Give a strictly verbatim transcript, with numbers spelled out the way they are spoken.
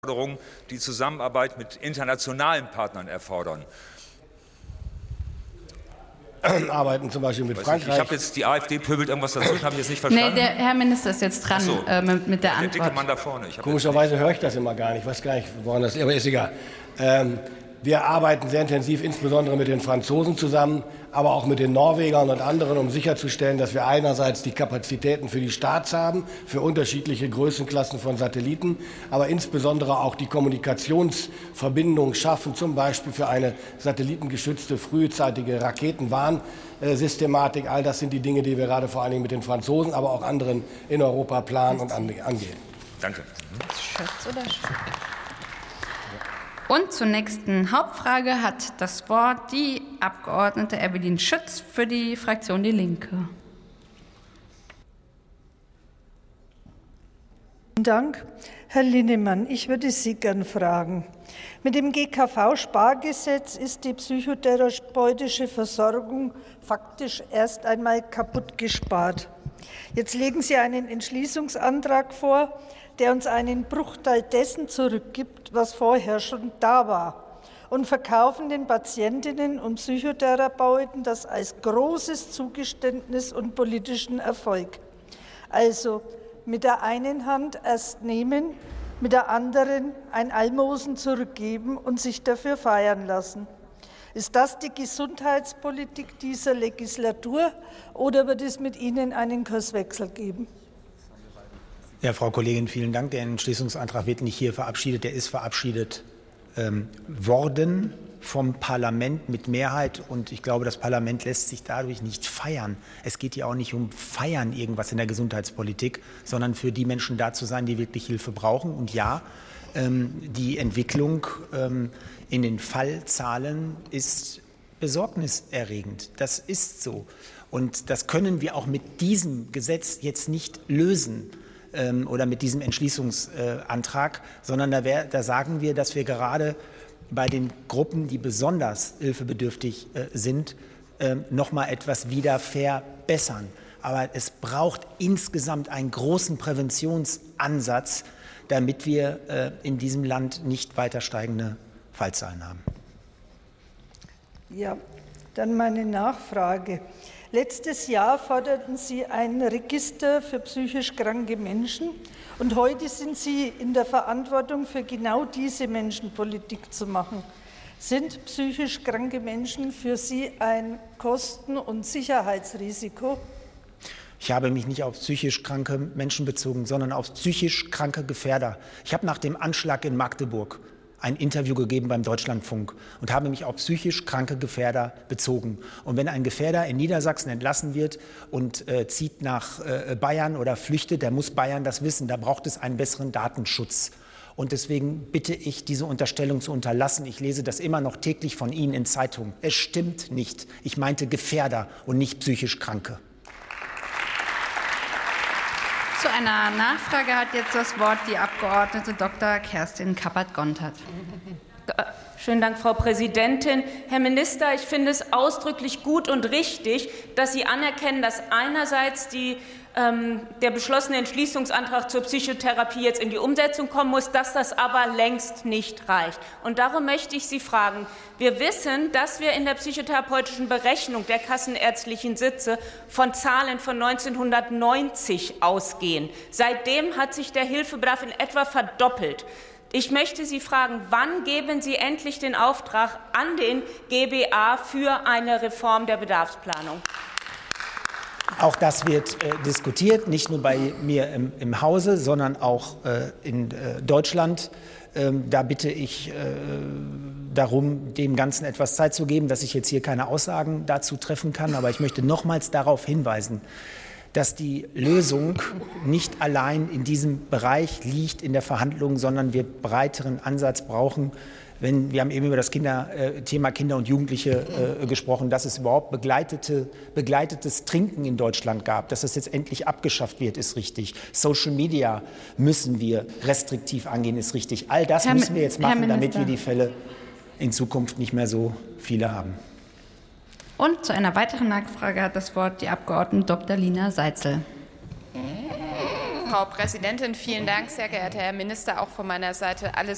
Forderungen, die Zusammenarbeit mit internationalen Partnern erfordern. Arbeiten zum Beispiel mit Weiß Frankreich. Ich, ich habe jetzt, die AfD pöbelt irgendwas dazu, habe ich jetzt nicht verstanden. Nee, der Herr Minister ist jetzt dran so. äh, mit, mit der der Antwort. Der dicke Mann da vorne. Ich Komischerweise höre ich das immer gar nicht. Ich weiß gar nicht, woran das ist, aber ist egal. Ähm, wir arbeiten sehr intensiv, insbesondere mit den Franzosen zusammen, aber auch mit den Norwegern und anderen, um sicherzustellen, dass wir einerseits die Kapazitäten für die Starts haben, für unterschiedliche Größenklassen von Satelliten, aber insbesondere auch die Kommunikationsverbindung schaffen, zum Beispiel für eine satellitengeschützte frühzeitige Raketenwarnsystematik. All das sind die Dinge, die wir gerade vor allen Dingen mit den Franzosen, aber auch anderen in Europa planen und angehen. Danke. Schötz oder Schötz? Und zur nächsten Hauptfrage hat das Wort die Abgeordnete Evelyn Schütz für die Fraktion Die Linke. Vielen Dank. Herr Linnemann, ich würde Sie gern fragen. Mit dem G K V-Spargesetz ist die psychotherapeutische Versorgung faktisch erst einmal kaputt gespart. Jetzt legen Sie einen Entschließungsantrag vor, der uns einen Bruchteil dessen zurückgibt, was vorher schon da war, und verkaufen den Patientinnen und Psychotherapeuten das als großes Zugeständnis und politischen Erfolg. Also mit der einen Hand erst nehmen, mit der anderen ein Almosen zurückgeben und sich dafür feiern lassen. Ist das die Gesundheitspolitik dieser Legislatur oder wird es mit Ihnen einen Kurswechsel geben? Ja, Frau Kollegin, vielen Dank. Der Entschließungsantrag wird nicht hier verabschiedet. Der ist verabschiedet ähm, worden vom Parlament mit Mehrheit. Und ich glaube, das Parlament lässt sich dadurch nicht feiern. Es geht ja auch nicht um Feiern irgendwas in der Gesundheitspolitik, sondern für die Menschen da zu sein, die wirklich Hilfe brauchen. Und ja, ähm, die Entwicklung ähm, in den Fallzahlen ist besorgniserregend. Das ist so. Und das können wir auch mit diesem Gesetz jetzt nicht lösen ähm, oder mit diesem Entschließungsantrag, sondern da, wär, da sagen wir, dass wir gerade bei den Gruppen, die besonders hilfebedürftig äh, sind, äh, noch mal etwas wieder verbessern. Aber es braucht insgesamt einen großen Präventionsansatz, damit wir äh, in diesem Land nicht weiter steigende Fallzahlen haben. Ja, dann meine Nachfrage. Letztes Jahr forderten Sie ein Register für psychisch kranke Menschen und heute sind Sie in der Verantwortung, für genau diese Menschen Politik zu machen. Sind psychisch kranke Menschen für Sie ein Kosten- und Sicherheitsrisiko? Ich habe mich nicht auf psychisch kranke Menschen bezogen, sondern auf psychisch kranke Gefährder. Ich habe nach dem Anschlag in Magdeburg ein Interview gegeben beim Deutschlandfunk und habe mich auf psychisch kranke Gefährder bezogen. Und wenn ein Gefährder in Niedersachsen entlassen wird und äh, zieht nach äh, Bayern oder flüchtet, der muss Bayern das wissen. Da braucht es einen besseren Datenschutz. Und deswegen bitte ich, diese Unterstellung zu unterlassen. Ich lese das immer noch täglich von Ihnen in Zeitungen. Es stimmt nicht. Ich meinte Gefährder und nicht psychisch Kranke. Zu einer Nachfrage hat jetzt das Wort die Abgeordnete Doktor Kerstin Kappert-Gontard. Schönen Dank, Frau Präsidentin. Herr Minister, ich finde es ausdrücklich gut und richtig, dass Sie anerkennen, dass einerseits die, ähm, der beschlossene Entschließungsantrag zur Psychotherapie jetzt in die Umsetzung kommen muss, dass das aber längst nicht reicht. Und darum möchte ich Sie fragen, wir wissen, dass wir in der psychotherapeutischen Berechnung der kassenärztlichen Sitze von Zahlen von neunzehnhundertneunzig ausgehen. Seitdem hat sich der Hilfebedarf in etwa verdoppelt. Ich möchte Sie fragen, wann geben Sie endlich den Auftrag an den G B A für eine Reform der Bedarfsplanung? Auch das wird äh, diskutiert, nicht nur bei mir im, im Hause, sondern auch äh, in äh, Deutschland. Ähm, da bitte ich äh, darum, dem Ganzen etwas Zeit zu geben, dass ich jetzt hier keine Aussagen dazu treffen kann. Aber ich möchte nochmals darauf hinweisen, dass die Lösung nicht allein in diesem Bereich liegt, in der Verhandlung, sondern wir breiteren Ansatz brauchen. Wenn, wir haben eben über das Kinder, äh, Thema Kinder und Jugendliche äh, gesprochen, dass es überhaupt begleitete, begleitetes Trinken in Deutschland gab. Dass das jetzt endlich abgeschafft wird, ist richtig. Social Media müssen wir restriktiv angehen, ist richtig. All das Herr, müssen wir jetzt machen, damit wir Minister. die Fälle in Zukunft nicht mehr so viele haben. Und zu einer weiteren Nachfrage hat das Wort die Abgeordnete Doktor Lina Seitzel. Frau Präsidentin, vielen Dank, sehr geehrter Herr Minister, auch von meiner Seite alles